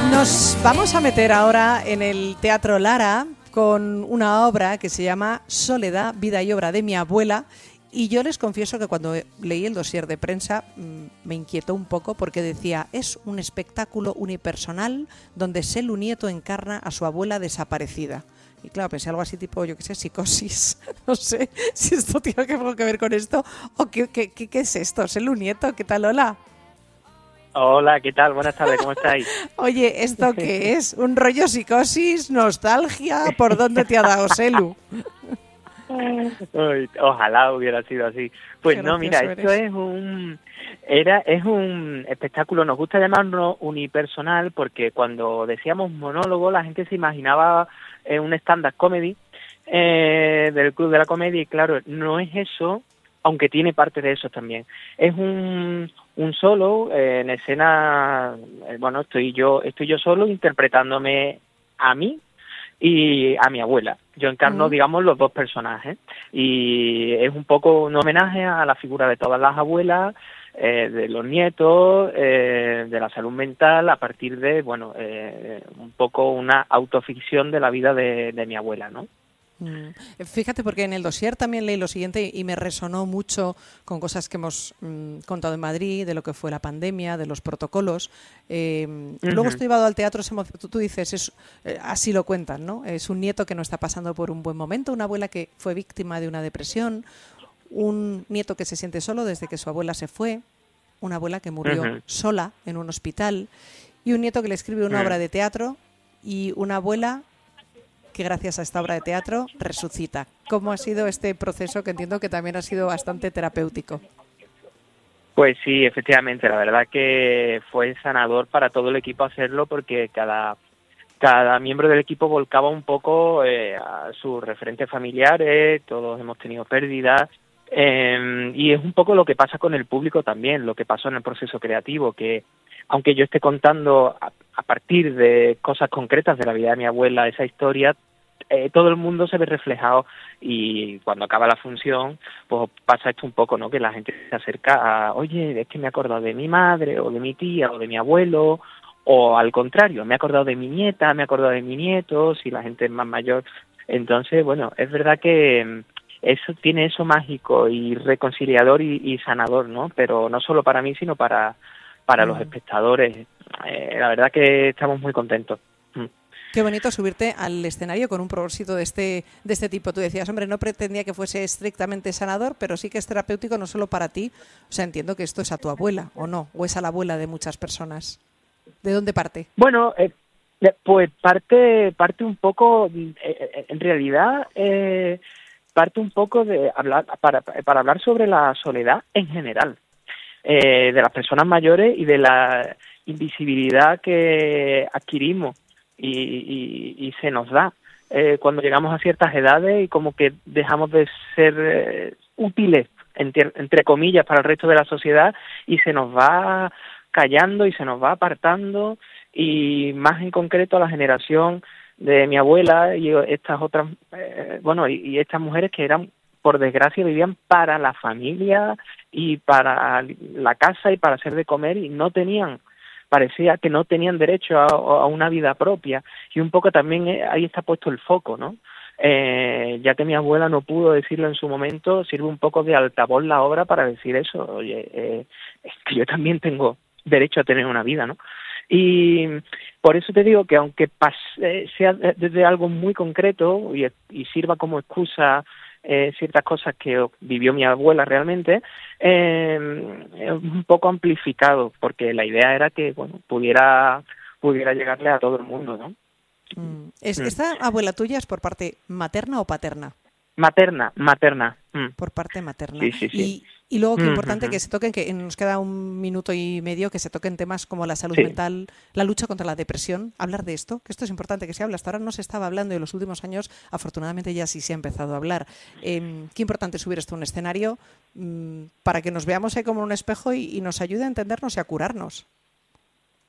Nos vamos a meter ahora en el Teatro Lara con una obra que se llama Soledad, vida y obra de mi abuela. Y yo les confieso que cuando leí el dossier de prensa me inquietó un poco porque decía, es un espectáculo unipersonal donde Selu Nieto encarna a su abuela desaparecida. Y claro, pensé algo así tipo, yo qué sé, psicosis. No sé si esto tiene algo que ver con esto o qué es esto. Selu Nieto, ¿qué tal? Hola. Hola, ¿qué tal? Buenas tardes, ¿cómo estáis? Oye, ¿esto qué es? ¿Un rollo psicosis? ¿Nostalgia? ¿Por dónde te ha dado Selu? Uy, ojalá hubiera sido así. Pues Qué no, mira, gracioso esto eres. es un espectáculo, nos gusta llamarlo unipersonal porque cuando decíamos monólogo la gente se imaginaba un stand-up comedy del Club de la Comedia y claro, no es eso, aunque tiene parte de eso también. Es un solo en escena, bueno, estoy yo solo interpretándome a mí y a mi abuela. Yo encarno, digamos, los dos personajes y es un poco un homenaje a la figura de todas las abuelas, de los nietos, de la salud mental, a partir de, bueno, un poco una autoficción de la vida de mi abuela, ¿no? Fíjate, porque en el dossier también leí lo siguiente y me resonó mucho con cosas que hemos contado en Madrid, de lo que fue la pandemia, de los protocolos. Luego estoy llevado al teatro, tú dices, así lo cuentan, ¿no? Es un nieto que no está pasando por un buen momento, una abuela que fue víctima de una depresión, un nieto que se siente solo desde que su abuela se fue, una abuela que murió sola en un hospital y un nieto que le escribe una obra de teatro y una abuela que gracias a esta obra de teatro resucita. ¿Cómo ha sido este proceso que entiendo que también ha sido bastante terapéutico? Pues sí, efectivamente, la verdad que fue sanador para todo el equipo hacerlo porque cada miembro del equipo volcaba un poco a sus referentes familiares, todos hemos tenido pérdidas, y es un poco lo que pasa con el público también, lo que pasó en el proceso creativo, que aunque yo esté contando a partir de cosas concretas de la vida de mi abuela esa historia, todo el mundo se ve reflejado y cuando acaba la función pues pasa esto un poco, ¿no? Que la gente se acerca a, oye, es que me he acordado de mi madre o de mi tía o de mi abuelo, o al contrario, me he acordado de mi nieta, me he acordado de mi nieto, si la gente es más mayor. Entonces, bueno, es verdad que eso tiene eso mágico y reconciliador y sanador, ¿no? Pero no solo para mí, sino para los espectadores. La verdad que estamos muy contentos. Qué bonito subirte al escenario con un propósito de este tipo. Tú decías, hombre, no pretendía que fuese estrictamente sanador, pero sí que es terapéutico no solo para ti. O sea, entiendo que esto es a tu abuela, ¿o no? ¿O es a la abuela de muchas personas? ¿De dónde parte? Bueno, pues parte un poco, en realidad, parte un poco de hablar para hablar sobre la soledad en general, de las personas mayores y de la invisibilidad que adquirimos y se nos da cuando llegamos a ciertas edades y como que dejamos de ser útiles, entre comillas, para el resto de la sociedad y se nos va callando y se nos va apartando y más en concreto a la generación de mi abuela y estas otras, y estas mujeres que eran, por desgracia, vivían para la familia y para la casa y para hacer de comer y no tenían, parecía que no tenían derecho a una vida propia y un poco también ahí está puesto el foco, ¿no? Ya que mi abuela no pudo decirlo en su momento, sirve un poco de altavoz la obra para decir eso, oye, es que yo también tengo derecho a tener una vida, ¿no? Y por eso te digo que aunque sea desde algo muy concreto y sirva como excusa ciertas cosas que vivió mi abuela realmente, es un poco amplificado, porque la idea era que, bueno, pudiera llegarle a todo el mundo, ¿no? ¿Esta abuela tuya es por parte materna o paterna? Materna. Por parte materna. Sí. Y luego, qué importante que se toquen, que nos queda 1 minuto y medio, que se toquen temas como la salud mental, la lucha contra la depresión, hablar de esto, que esto es importante que se hable. Hasta ahora no se estaba hablando y en los últimos años, afortunadamente, ya sí se ha empezado a hablar. Qué importante subir esto a un escenario para que nos veamos ahí como un espejo y nos ayude a entendernos y a curarnos.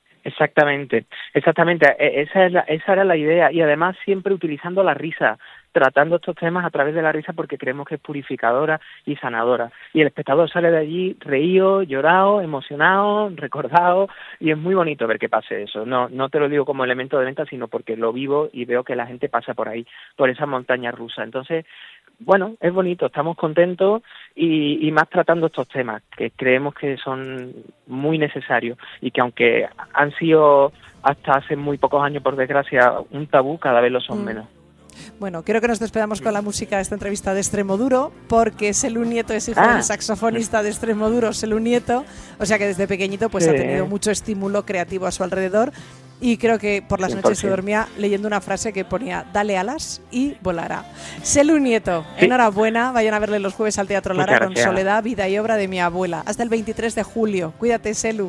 Exactamente. Esa era la idea y además siempre utilizando la risa, tratando estos temas a través de la risa porque creemos que es purificadora y sanadora. Y el espectador sale de allí reído, llorado, emocionado, recordado, y es muy bonito ver que pase eso. No te lo digo como elemento de venta, sino porque lo vivo y veo que la gente pasa por ahí, por esa montaña rusa. Entonces, bueno, es bonito, estamos contentos y más tratando estos temas que creemos que son muy necesarios y que aunque han sido hasta hace muy pocos años, por desgracia, un tabú, cada vez lo son menos. Bueno, quiero que nos despedamos con la música de esta entrevista de Extremoduro, porque Selu Nieto es hijo del saxofonista de Extremoduro, Selu Nieto, o sea que desde pequeñito pues ha tenido mucho estímulo creativo a su alrededor. Y creo que por las noches se dormía leyendo una frase que ponía: dale alas y volará. Selu Nieto, enhorabuena. Vayan a verle los jueves al Teatro Lara con Soledad, vida y obra de mi abuela. Hasta el 23 de julio. Cuídate, Selu.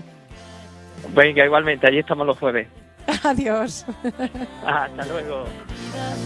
Venga, igualmente. Allí estamos los jueves. Adiós. Hasta luego.